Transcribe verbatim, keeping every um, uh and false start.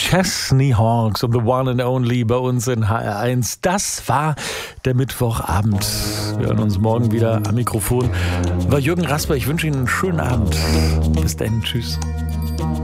Chesney Hawks und The One and Only bei uns in H R eins. Das war der Mittwochabend. Wir hören uns morgen wieder am Mikrofon. War Jürgen Rasper. Ich wünsche Ihnen einen schönen Abend. Bis dann. Tschüss.